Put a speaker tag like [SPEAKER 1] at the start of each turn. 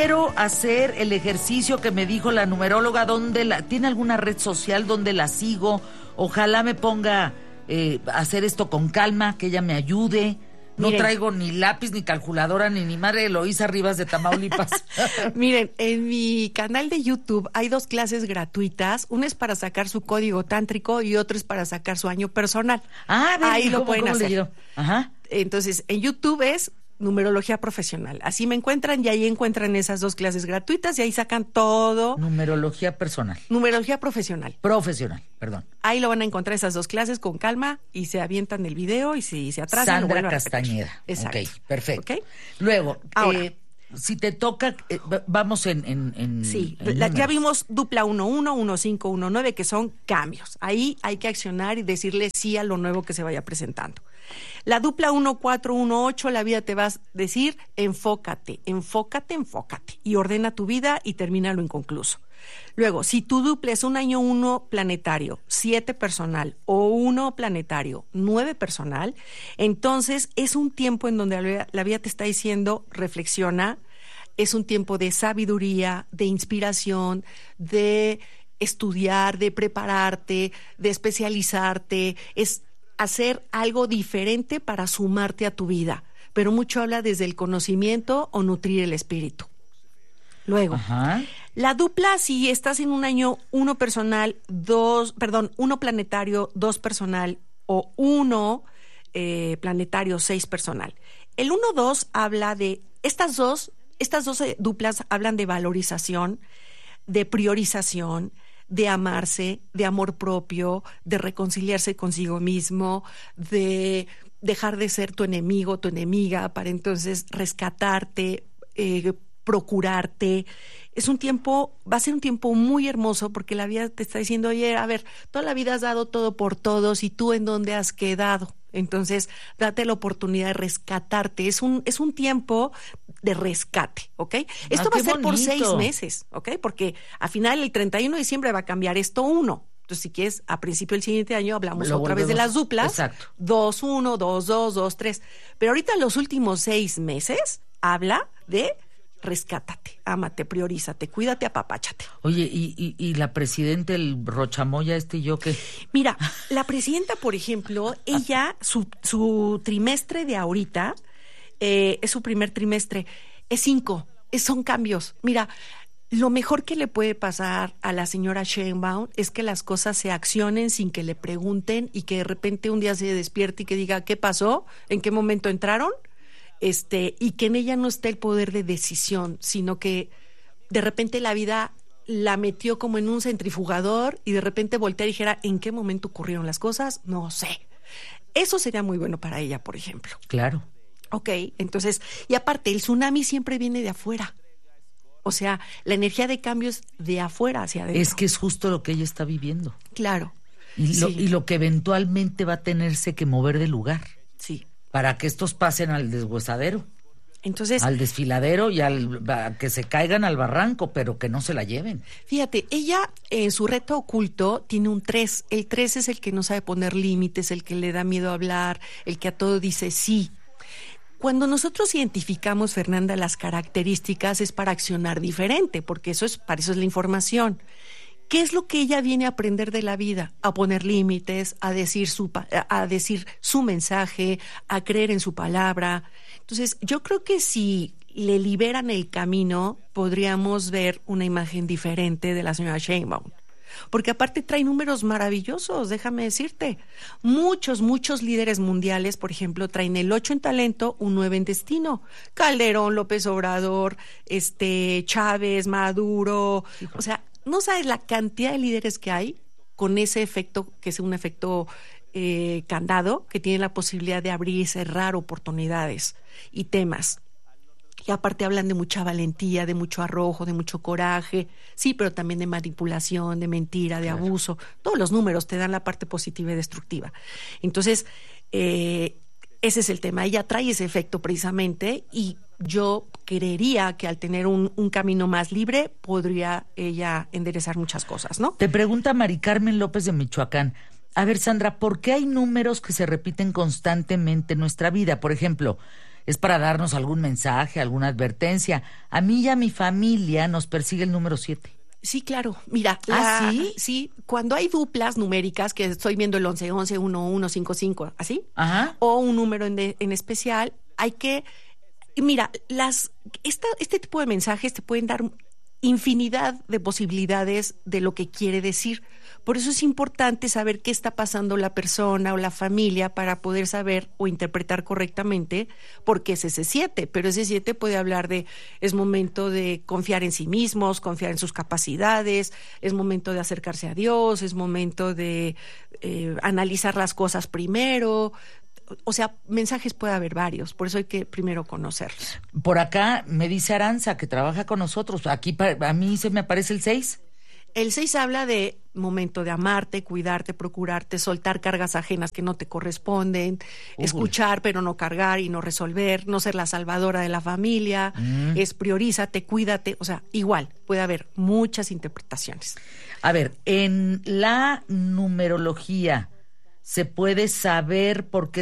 [SPEAKER 1] quiero hacer el ejercicio que me dijo la numeróloga. ¿Tiene alguna red social donde la sigo? Ojalá me ponga a hacer esto con calma, que ella me ayude. No
[SPEAKER 2] Miren,
[SPEAKER 1] traigo ni lápiz, ni calculadora, ni madre Eloísa Rivas de Tamaulipas.
[SPEAKER 2] Miren, en mi canal de YouTube hay 2 clases gratuitas. Una es para sacar su código tántrico y otra es para sacar su año personal.
[SPEAKER 1] Ah, bien,
[SPEAKER 2] ahí lo pueden
[SPEAKER 1] ¿cómo
[SPEAKER 2] hacer.
[SPEAKER 1] le Ajá.
[SPEAKER 2] Entonces, en YouTube es Numerología Profesional. Así me encuentran y ahí encuentran esas 2 clases gratuitas y ahí sacan todo.
[SPEAKER 1] Numerología personal.
[SPEAKER 2] Numerología Profesional.
[SPEAKER 1] Profesional, perdón.
[SPEAKER 2] Ahí lo van a encontrar esas 2 clases con calma y se avientan el video y si se atrasan
[SPEAKER 1] Sandra
[SPEAKER 2] lo vuelven a repetir.
[SPEAKER 1] Castañeda.
[SPEAKER 2] Exacto.
[SPEAKER 1] Ok, perfecto.
[SPEAKER 2] ¿Okay?
[SPEAKER 1] Luego,
[SPEAKER 2] ahora,
[SPEAKER 1] si te toca, vamos en
[SPEAKER 2] sí,
[SPEAKER 1] en
[SPEAKER 2] ya
[SPEAKER 1] números.
[SPEAKER 2] vimos dupla 1-1, 1-5, 1-9, que son cambios. Ahí hay que accionar y decirle sí a lo nuevo que se vaya presentando. La dupla 1-4, 1-8, la vida te va a decir enfócate, enfócate, enfócate. Y ordena tu vida y termina lo inconcluso. Luego, si tu dupla es un año 1 planetario, 7 personal o 1 planetario, 9 personal, entonces es un tiempo en donde la vida te está diciendo reflexiona, es un tiempo de sabiduría, de inspiración, de estudiar, de prepararte, de especializarte, es hacer algo diferente para sumarte a tu vida, pero mucho habla desde el conocimiento o nutrir el espíritu. Luego,
[SPEAKER 1] Ajá.
[SPEAKER 2] la dupla, si estás en un año 1 personal, 1 planetario, 2 personal o 1 planetario, 6 personal. El 1-2 habla de, estas dos duplas hablan de valorización, de priorización, de amarse, de amor propio, de reconciliarse consigo mismo, de dejar de ser tu enemigo, tu enemiga, para entonces rescatarte, procurarte. Va a ser un tiempo muy hermoso porque la vida te está diciendo, oye, a ver, toda la vida has dado todo por todos y tú en dónde has quedado. Entonces, date la oportunidad de rescatarte. Es un tiempo de rescate, ¿ok? Esto va a ser por 6 meses, ¿ok? Porque al final, el 31 de diciembre va a cambiar esto 1. Entonces, si quieres, a principio del siguiente año hablamos otra vez de las duplas.
[SPEAKER 1] Exacto.
[SPEAKER 2] 2-1, 2-2, 2-3. Pero ahorita los últimos 6 meses habla de rescátate, ámate, priorízate, cuídate, apapáchate.
[SPEAKER 1] Oye, y la presidenta, el Rochamoya y yo, ¿qué?
[SPEAKER 2] Mira, la presidenta, por ejemplo, ella, su trimestre de ahorita, es su primer trimestre, es 5, son cambios. Mira, lo mejor que le puede pasar a la señora Sheinbaum es que las cosas se accionen sin que le pregunten y que de repente un día se despierte y que diga, ¿qué pasó? ¿En qué momento entraron? Y que en ella no esté el poder de decisión, sino que de repente la vida la metió como en un centrifugador y de repente voltea y dijera, ¿en qué momento ocurrieron las cosas? No sé. Eso sería muy bueno para ella, por ejemplo.
[SPEAKER 1] Claro.
[SPEAKER 2] Ok, entonces, y aparte, el tsunami siempre viene de afuera. O sea, la energía de cambio es de afuera hacia adentro.
[SPEAKER 1] Es que es justo lo que ella está viviendo.
[SPEAKER 2] Claro.
[SPEAKER 1] Y lo que eventualmente va a tenerse que mover de lugar.
[SPEAKER 2] Sí.
[SPEAKER 1] Para que estos pasen al deshuesadero.
[SPEAKER 2] Entonces,
[SPEAKER 1] al desfiladero y a que se caigan al barranco, pero que no se la lleven.
[SPEAKER 2] Fíjate, ella en su reto oculto tiene un 3. El 3 es el que no sabe poner límites, el que le da miedo a hablar, el que a todo dice sí. Cuando nosotros identificamos, Fernanda, las características es para accionar diferente, porque para eso es la información. ¿Qué es lo que ella viene a aprender de la vida? A poner límites, a decir su mensaje, a creer en su palabra. Entonces, yo creo que si le liberan el camino, podríamos ver una imagen diferente de la señora Sheinbaum. Porque aparte trae números maravillosos, déjame decirte. Muchos líderes mundiales, por ejemplo, traen el 8 en talento, un 9 en destino. Calderón, López Obrador, Chávez, Maduro, o sea, no sabes la cantidad de líderes que hay con ese efecto, que es un efecto candado, que tiene la posibilidad de abrir y cerrar oportunidades y temas. Y aparte hablan de mucha valentía, de mucho arrojo, de mucho coraje, sí, pero también de manipulación, de mentira, de abuso. Todos los números te dan la parte positiva y destructiva. Entonces, ese es el tema. Ella trae ese efecto precisamente y yo creería que al tener un camino más libre podría ella enderezar muchas cosas, ¿no?
[SPEAKER 1] Te pregunta Mari Carmen López de Michoacán. A ver, Sandra, ¿por qué hay números que se repiten constantemente en nuestra vida? Por ejemplo, es para darnos algún mensaje, alguna advertencia. A mí y a mi familia nos persigue el número 7.
[SPEAKER 2] Sí, claro. Mira,
[SPEAKER 1] ¿sí?
[SPEAKER 2] Sí, cuando hay duplas numéricas, que estoy viendo el 11, 11, 1, 1, 5, 5, ¿así?
[SPEAKER 1] Ajá.
[SPEAKER 2] O un número en especial, hay que... Mira, este tipo de mensajes te pueden dar infinidad de posibilidades de lo que quiere decir. Por eso es importante saber qué está pasando la persona o la familia para poder saber o interpretar correctamente por qué es ese 7. Pero ese 7 puede hablar de, es momento de confiar en sí mismos, confiar en sus capacidades, es momento de acercarse a Dios, es momento de analizar las cosas primero. O sea, mensajes puede haber varios, por eso hay que primero conocerlos.
[SPEAKER 1] Por acá me dice Aranza, que trabaja con nosotros. Aquí a mí se me aparece el 6.
[SPEAKER 2] El 6 habla de momento de amarte, cuidarte, procurarte, soltar cargas ajenas que no te corresponden, escuchar pero no cargar y no resolver, no ser la salvadora de la familia, es priorízate, cuídate, o sea, igual, puede haber muchas interpretaciones.
[SPEAKER 1] A ver, en la numerología, ¿se puede saber por qué